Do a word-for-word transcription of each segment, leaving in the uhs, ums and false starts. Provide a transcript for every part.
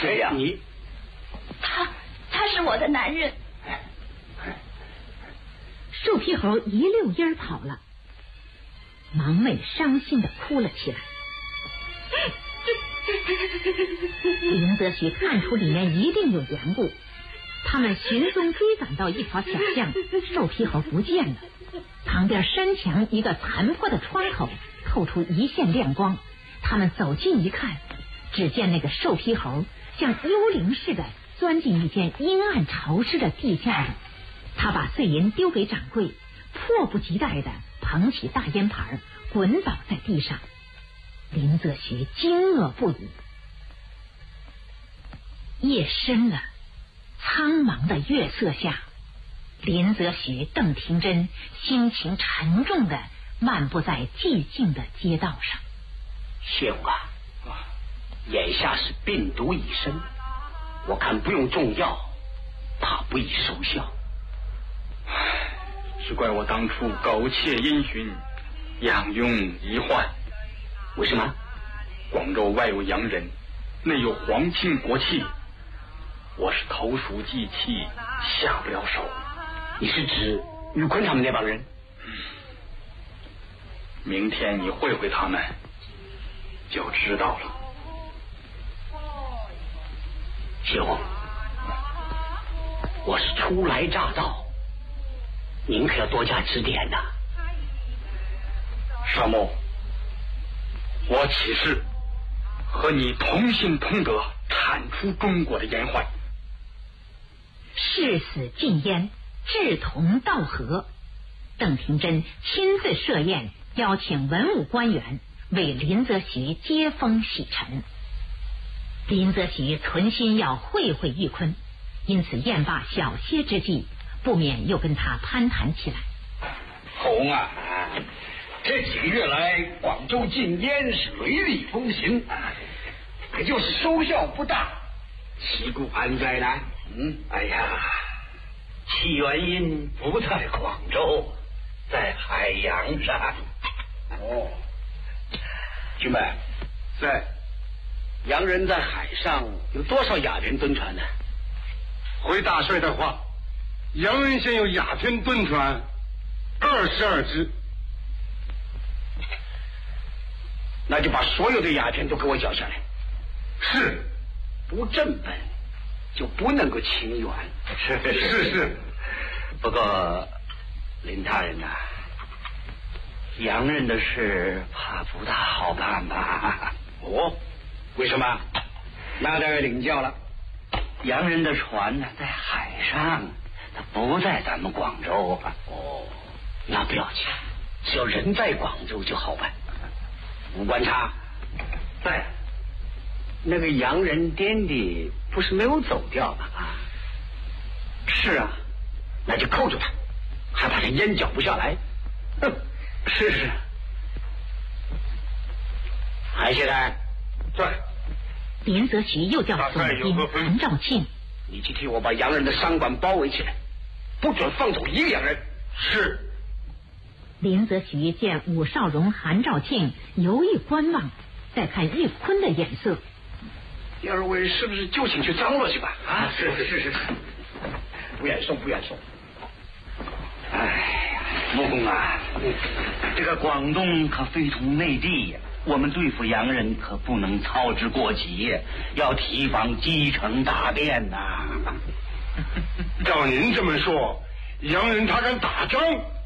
谁呀？你？ 他，他是我的男人。 瘦皮猴一溜烟跑了，盲妹伤心的哭了起来。林则徐看出里面一定有缘故，他们寻踪追赶到一条小巷，瘦皮猴不见了。旁边山墙一个残破的窗口透出一线亮光，他们走近一看，只见那个瘦皮猴像幽灵似的钻进一间阴暗潮湿的地下里。他把碎银丢给掌柜，迫不及待地捧起大烟盘滚倒在地上。林则徐惊愕不已。夜深了，苍茫的月色下，林则徐、邓廷珍心情沉重地漫步在寂静的街道上。 谢公啊，眼下是病毒已深，我看不用重药，怕不易收效。 只怪我当初苟且因循，养庸遗患。 为什么？ 广州外有洋人，内有皇亲国戚，我是投鼠忌器，下不了手。 你是指宇坤他们那帮人？ 嗯，明天你会会他们，就知道了。 谢公，我是初来乍到，您可要多加指点呐。 少谋，我起誓和你同心同德，铲除中国的严患。 誓死禁烟，志同道合。邓廷珍亲自设宴，邀请文武官员为林则徐接风洗尘。林则徐存心要会会玉坤，因此宴罢小歇之际，不免又跟他攀谈起来。 红啊，这几个月来广州禁烟是雷厉风行，可就是收效不大，其故安在呢？嗯，哎呀，其原因不在广州，在海洋上。哦， 军备在洋人在海上有多少鸦片蹲船呢？ 回大帅的话，洋人现有鸦片蹲船二十二只。 那就把所有的鸦片都给我缴下来。 是， 不正本就不能够清源。 是是是。 不过林大人呐、啊，洋人的事怕不大好办吧？ 哦，为什么？那当然领教了。 洋人的船呢，在海上，它不在咱们广州啊。 哦，那不要紧，只要人在广州就好办。吴观察， 在。 那个洋人颠地不是没有走掉吗？啊， 是啊， 那就扣住他，还怕他烟缴不下来。哼， 是是。 韩谢台在。 林则徐又叫总兵韩兆庆， 你去替我把洋人的商馆包围起来，不准放走一个洋人。 是。 林则徐见武少荣、韩兆庆犹豫观望，再看玉坤的眼色， 第二位是不是就请去张罗去吧？ 啊，是是是是， 不远送，不远送。 哎呀，穆公啊，这个广东可非同内地呀，我们对付洋人可不能操之过急，要提防积成大变呐、啊。 照您这么说，洋人他敢打仗？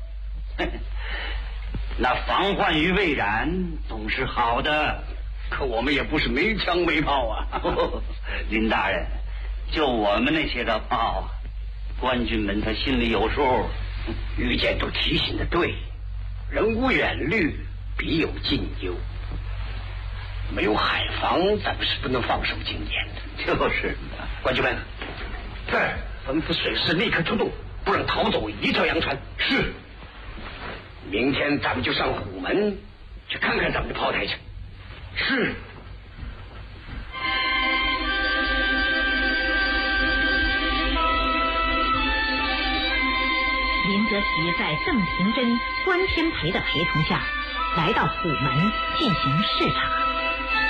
那防患于未然总是好的， 可我们也不是没枪没炮啊。 林大人，就我们那些个炮，官军们他心里有数。 御监都提醒的对，人无远虑，必有近忧。没有海防，咱们是不能放手禁烟的。 就是， 官军们， 在， 吩咐水师立刻出动，不让逃走一条洋船。 是。 明天咱们就上虎门去看看咱们的炮台去。 是。 林则徐在邓廷珍、关天培的陪同下，来到虎门进行视察。